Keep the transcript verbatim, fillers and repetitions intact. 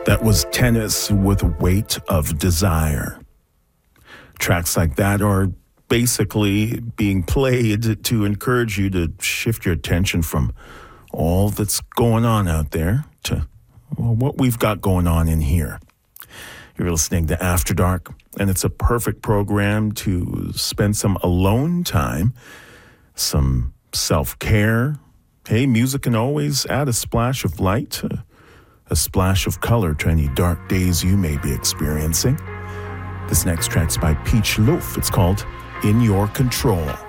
That was Tennis with Weight of Desire. Tracks like that are basically being played to encourage you to shift your attention from all that's going on out there to well, what we've got going on in here. You're listening to After Dark, and it's a perfect program to spend some alone time, some self-care. Hey, music can always add a splash of light, a, a splash of color to any dark days you may be experiencing. This next track's by Peach Loaf. It's called In Your Control.